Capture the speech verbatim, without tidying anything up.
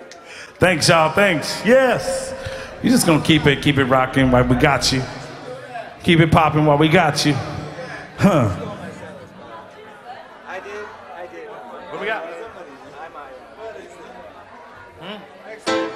Thanks, y'all. Thanks. Yes. You're just gonna keep it, keep it rocking while we got you. Keep it popping while we got you. Huh. I did. I did. What we got? Hmm?